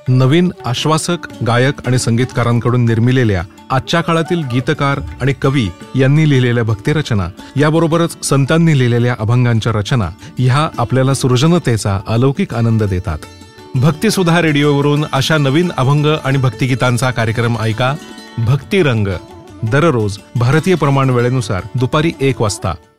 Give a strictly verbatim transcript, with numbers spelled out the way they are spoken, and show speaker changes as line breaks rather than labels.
नवीन आश्वासक गायक आणि संगीतकारांकडून निर्मिलेल्या आजच्या काळातील गीतकार आणि कवी यांनी लिहिलेल्या भक्तिरचना याबरोबरच संतांनी लिहिलेल्या अभंगांच्या रचना ह्या आपल्याला सृजनतेचा अलौकिक आनंद देतात. भक्तिसुधा रेडिओवरून अशा नवीन अभंग आणि भक्तिगीतांचा कार्यक्रम ऐका. भक्तिरंग दररोज भारतीय प्रमाण वेळेनुसार दुपारी एक वाजता.